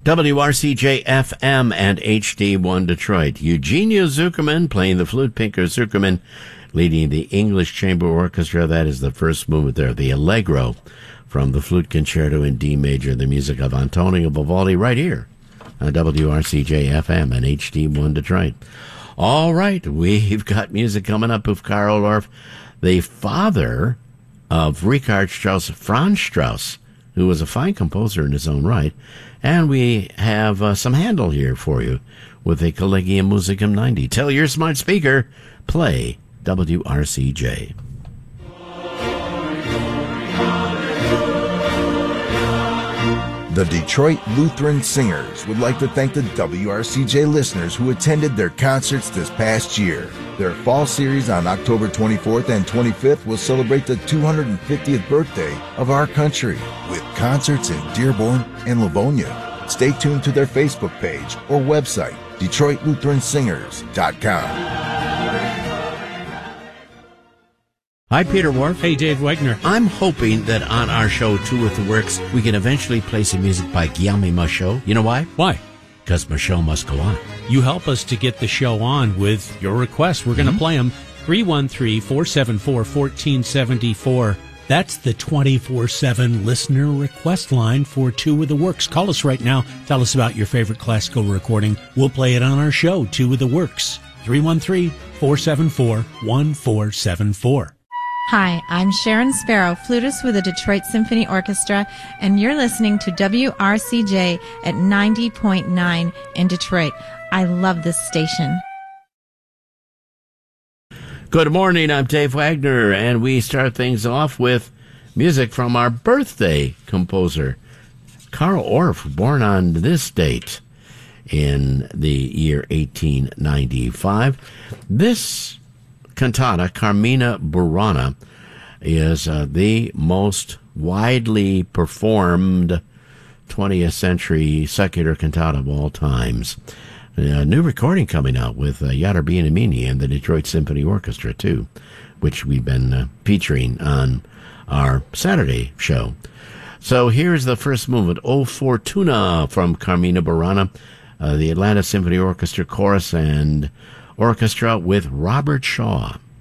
WRCJ-FM and HD1 Detroit. Eugenia Zuckerman playing the flute, Pinker Zuckerman leading the English Chamber Orchestra. That is the first movement there, the Allegro from the Flute Concerto in D major, the music of Antonio Vivaldi, right here on WRCJ-FM and HD1 Detroit. All right, we've got music coming up of Karl Orff, the father of Richard Strauss, Franz Strauss, who was a fine composer in his own right. And we have some Handel here for you with a Collegium Musicum 90. Tell your smart speaker, play WRCJ. The Detroit Lutheran Singers would like to thank the WRCJ listeners who attended their concerts this past year. Their fall series on October 24th and 25th will celebrate the 250th birthday of our country with concerts in Dearborn and Livonia. Stay tuned to their Facebook page or website, DetroitLutheransingers.com. Hi, Peter Wharf. Hey, Dave Wegner. I'm hoping that on our show, Two with the Works, we can eventually play some music by Guillaume Michaud. You know why? Why? Because Michaud must go on. You help us to get the show on with your requests. We're going to play them. 313-474-1474. That's the 24/7 listener request line for Two with the Works. Call us right now. Tell us about your favorite classical recording. We'll play it on our show, Two with the Works. 313-474-1474. Hi, I'm Sharon Sparrow, flutist with the Detroit Symphony Orchestra, and you're listening to WRCJ at 90.9 in Detroit. I love this station. Good morning, I'm Dave Wagner, and we start things off with music from our birthday composer, Karl Orff, born on this date in the year 1895. This cantata, Carmina Burana, is the most widely performed 20th century secular cantata of all times. A new recording coming out with Yadar Bienamini and the Detroit Symphony Orchestra, too, which we've been featuring on our Saturday show. So here's the first movement, O Fortuna, from Carmina Burana, the Atlanta Symphony Orchestra Chorus and Orchestra with Robert Shaw.